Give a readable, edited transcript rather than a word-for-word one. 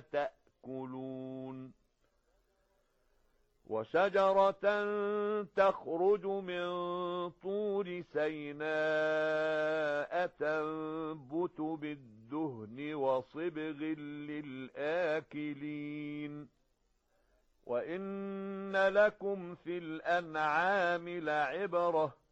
تأكلون وشجرة تخرج من طور سيناء تنبت بالدهن وصبغ للآكلين وإن لكم في الأنعام لعبرة